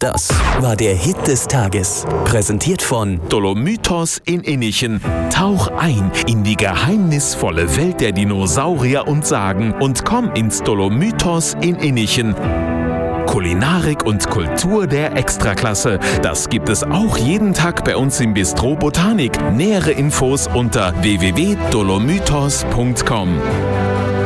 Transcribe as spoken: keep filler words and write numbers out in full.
Das war der Hit des Tages. Präsentiert von Dolomytos in Innichen. Tauch ein in die geheimnisvolle Welt der Dinosaurier und Sagen und komm ins Dolomytos in Innichen. Kulinarik und Kultur der Extraklasse. Das gibt es auch jeden Tag bei uns im Bistro Botanik. Nähere Infos unter w w w punkt dolomytos punkt com.